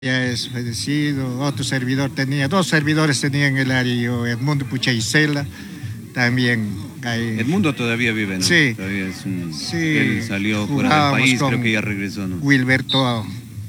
Ya es fallecido, otro servidor tenía, dos servidores tenían el área, yo, Edmundo Pucha-Isela, también ahí. Edmundo todavía vive, ¿no? Sí. Todavía es un... Sí, Él salió fuera del país, creo que ya regresó, ¿no? Wilberto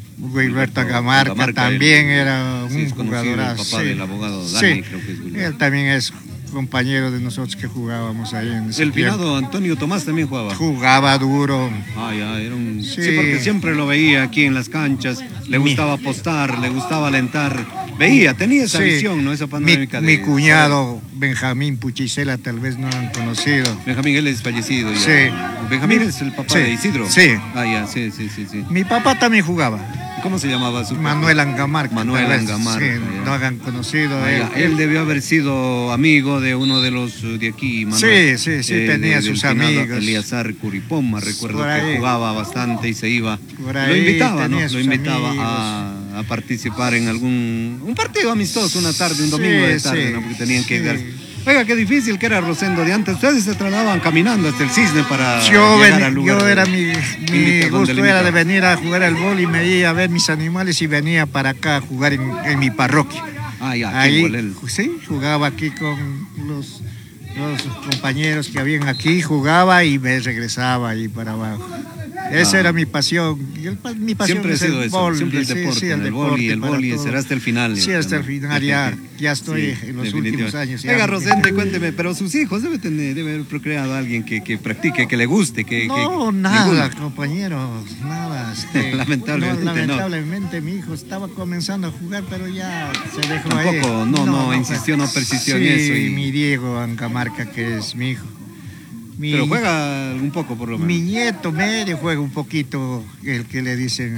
Gamarca también era un jugador. El papá del abogado Dani, sí, creo que es Wilberto. Él también es compañero de nosotros que jugábamos ahí en ese El tiempo. finado Antonio Tomás también jugaba. Jugaba duro. Ah, ya, era un... Sí. Sí, porque siempre lo veía aquí en las canchas, le gustaba apostar, le gustaba alentar, tenía esa visión, ¿no? Esa panorámica mi cuñado Benjamín Pucha-Isela tal vez no lo han conocido. Benjamín, él es fallecido ya. Sí. Benjamín es el papá de Isidro. Sí. Ah, ya, sí. Mi papá también jugaba. ¿Cómo se llamaba su papá? Manuel Angamarca. Manuel tal vez, Angamarca, sí, ya. no hagan conocido. Él debió haber sido amigo de uno de los de aquí, Manuel. Sí, tenía sus amigos. Elíasar Curipoma, recuerdo Por ahí. que jugaba bastante y se iba. Por ahí Lo invitaba, ¿no? tenía Lo sus invitaba amigos. a participar en un partido amistoso, una tarde, un domingo de tarde, ¿no? Porque tenían que llegar. Oiga, qué difícil que era Rosendo de antes. Ustedes se trasladaban caminando hasta el Cisne para llegar al lugar. Mi gusto era de venir a jugar al vóley, me iba a ver mis animales y venía para acá a jugar en mi parroquia. Ah, ya, ahí, igual sí, jugaba aquí con los compañeros que habían aquí, jugaba y me regresaba ahí para abajo. Esa era mi pasión. Mi pasión siempre ha sido eso, siempre el deporte, sí, el vóley será hasta el final. Sí, hasta el final, ya estoy en los últimos años. Oiga, Rosendo, cuénteme, pero sus hijos debe haber procreado a alguien que practique, que le guste. Nada, compañeros, nada. Lamentablemente mi hijo estaba comenzando a jugar, pero ya se dejó tampoco, ahí. No insistió, no persistió en eso. Y mi Diego Angamarca, que es mi hijo. Pero juega un poco por lo menos. Mi nieto medio juega un poquito, el que le dicen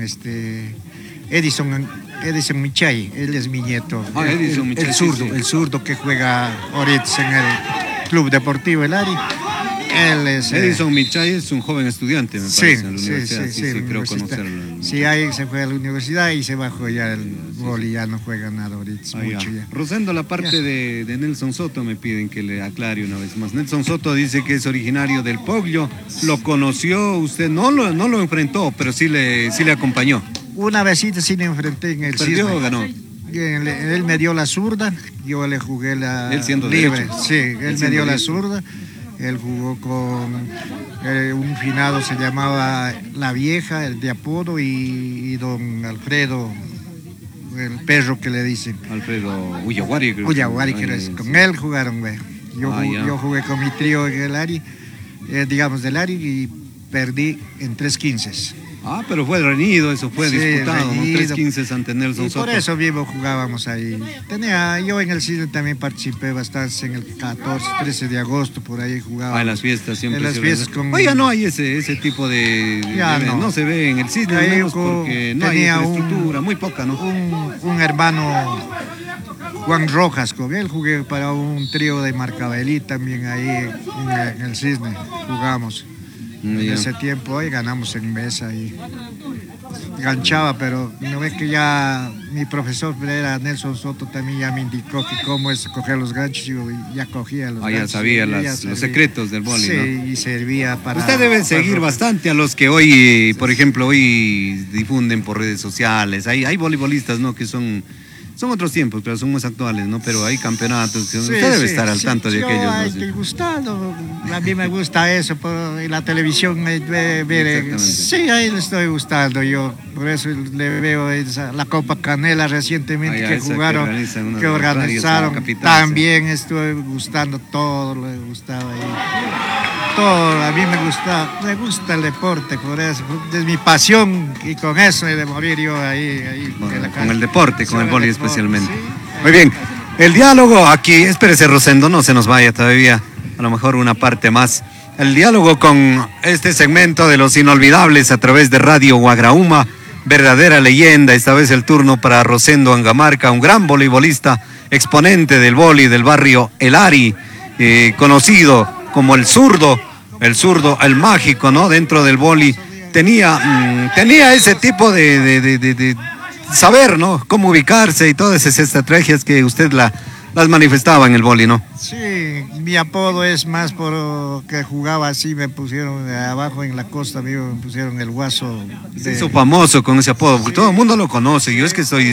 Edison Michay, él es mi nieto. Ah, Edison Michay, el zurdo que juega ahorita en el Club Deportivo El Ari. Él es, Edison Michay es un joven estudiante, me parece, en la universidad. Sí, creo conocerlo. Sí, ahí se fue a la universidad y se bajó ya el vóley, ya no juega nada ahorita, mucho ya. Rosendo, la parte de Nelson Soto me piden que le aclare una vez más. Nelson Soto dice que es originario del Poglio, lo conoció, usted no lo enfrentó, pero sí le acompañó. Una vesita sí le enfrenté en el ¿Perdió Cisne. o ganó? Él me dio la zurda, yo le jugué la él siendo libre. Derecho. Sí, él me dio la zurda. Él jugó con un finado, se llamaba La Vieja, el de apodo, y don Alfredo, el perro que le dicen. Alfredo Uyaguari, creo. Uyaguari, con él jugaron, güey. Yo jugué con mi trío en el Ari, del Ari, y perdí en 3-15. Ah, pero fue reñido, eso fue disputado, reñido, ¿no? 3-15 ante Nelson Soto. Por eso mismo jugábamos ahí. Yo en el Cisne también participé bastante, en el 14, 13 de agosto, por ahí jugaba. En las fiestas siempre. En las fiestas con... Oiga, no hay ese tipo de no se ve en el Cisne, al menos porque no hay infraestructura, muy poca, ¿no? Un hermano, Juan Rojas, con él jugué para un trío de Marcabelí también ahí en el Cisne, jugamos. En ese tiempo hoy ganamos en mesa y ganchaba, pero no ves que ya mi profesor era Nelson Soto, también ya me indicó que cómo es coger los ganchos, yo ya cogía los ganchos. Ya sabía los secretos del vóley, sí, ¿no? Y servía para... Usted debe seguir bastante a los que hoy, por ejemplo, hoy difunden por redes sociales. Hay voleibolistas, ¿no? Que son otros tiempos, pero son más actuales, ¿no? Pero hay campeonatos que usted debe estar al tanto de aquellos. A mí me gusta eso, en la televisión ver. Sí, ahí le estoy gustando yo. Por eso le veo la Copa Canela recientemente que jugaron, que organizaron. También estoy gustando todo, le gustaba ahí. Todo, a mí me gusta el deporte, por eso, es mi pasión y con eso he de morir yo ahí con el deporte, con el vóley especialmente. Sí. Muy bien, el diálogo aquí, espérese Rosendo, no se nos vaya todavía, a lo mejor una parte más. El diálogo con este segmento de los inolvidables a través de Radio Guagrauma, verdadera leyenda, esta vez el turno para Rosendo Angamarca, un gran voleibolista, exponente del vóley del barrio El Ari, conocido como el zurdo, el mágico, ¿no? Dentro del vóley tenía ese tipo de saber, ¿no? Cómo ubicarse y todas esas estrategias que usted las manifestaba en el vóley, ¿no? Sí, mi apodo es más por que jugaba así, me pusieron abajo en la costa, me pusieron el Guaso. Se hizo famoso con ese apodo, porque todo el mundo lo conoce. Yo es que estoy